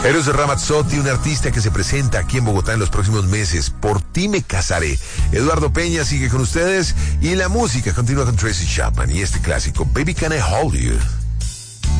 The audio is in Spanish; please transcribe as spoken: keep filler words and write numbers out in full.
Eros Ramazzotti, un artista que se presenta aquí en Bogotá en los próximos meses. Por ti me casaré. Eduardo Peña sigue con ustedes y la música continúa con Tracy Chapman y este clásico, Baby Can I Hold You.